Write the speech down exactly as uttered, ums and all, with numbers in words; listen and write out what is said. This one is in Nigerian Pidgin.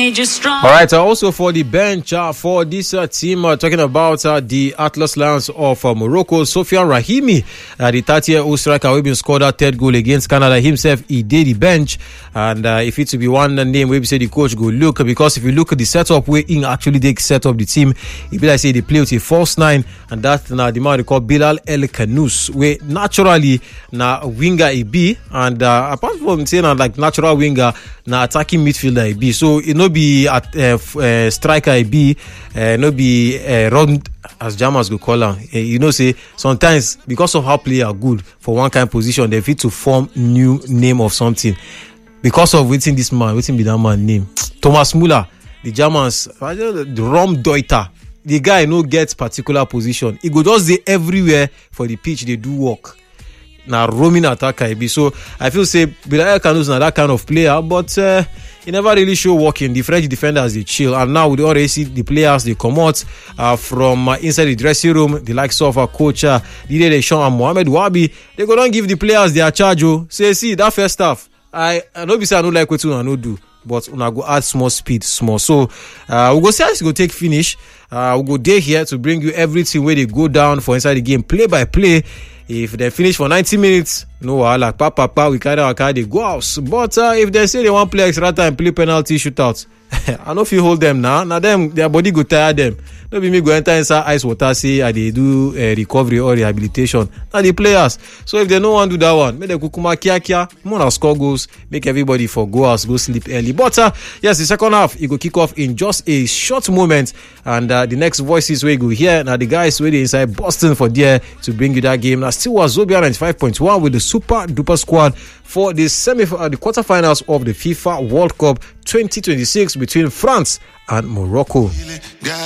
made you strong. All right, uh, also for the bench uh, for this uh, team, uh, talking about uh, the Atlas Lions of uh, Morocco, Sofian Rahimi, uh, the thirty-year-old striker who been scored that third goal against Canada himself, he did the bench. And uh, if it to be one name, we say the coach go look, because if you look at the setup where he actually did set up the team, it be like say they play with a false nine, and that's now the man they call Bilal El Kanous, where naturally na winger he be, and uh, apart from saying uh, like natural winger, na attacking midfielder he be. So it no be at uh, uh, striker he be, uh, no be uh, run as Germans go call am. Uh, you know say sometimes because of how players are good for one kind of position, they fit to form new name of something. Because of waiting this man, waiting be that man name Thomas Müller, the Germans, the Raumdeuter. The guy no get particular position. He go just dey everywhere for the pitch. They do work. Now roaming attacker he be. So I feel say Bilal Kanous na that kind of player, but uh, he never really show working. The French defenders they chill, and now we already see the players they come out uh, from uh, inside the dressing room. The likes of a coach uh, Didier Deschamps and Mohamed Wabi, they go don't give the players their charge. Oh, say see that first half. I I know be say I don't like what I no do, but una go add small speed, small. So uh, we go see how it's go take finish. Uh, we go there here to bring you everything where they go down for inside the game, play by play. If they finish for ninety minutes, no wahala, pa pa pa, we carry our car, they go out. But uh, if they say they want play extra time, play penalty shootout, I know if you hold them now, now them their body go tire them. No be me go enter inside ice water, say uh, they do uh, recovery or rehabilitation. Now the players. So if they no want to do that one, make them kukuma kia kia, more score goals, make everybody for go out, go sleep early. But uh, yes, the second half it go kick off in just a short moment, and uh, the next voices we go hear now the guys waiting inside Boston for there to bring you that game. Now still was Zobia ninety-five point one with the super duper squad for the semi uh, the quarterfinals of the FIFA World Cup twenty twenty-six between France and Morocco.